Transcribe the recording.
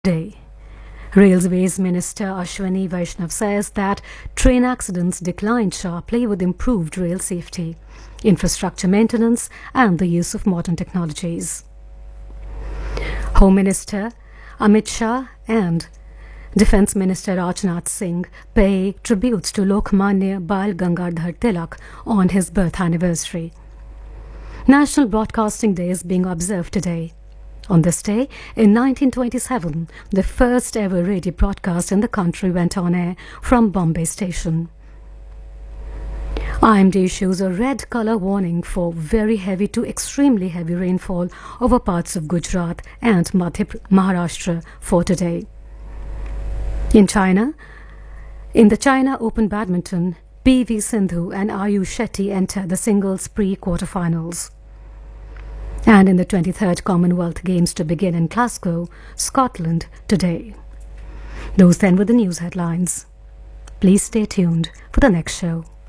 Day. Railways Minister Ashwini Vaishnav says that train accidents declined sharply with improved rail safety, infrastructure maintenance and the use of modern technologies. Home Minister Amit Shah and Defence Minister Rajnath Singh pay tributes to Lokmanya Bal Gangadhar Tilak on his birth anniversary. National Broadcasting Day is being observed today. On this day, in 1927, the first ever radio broadcast in the country went on air from Bombay Station. IMD issues a red colour warning for very heavy to extremely heavy rainfall over parts of Gujarat and Maharashtra for today. In the China Open Badminton, PV Sindhu and Ayush Shetty enter the singles pre-quarterfinals. And in the 23rd Commonwealth Games to begin in Glasgow, Scotland today. Those then were the news headlines. Please stay tuned for the next show.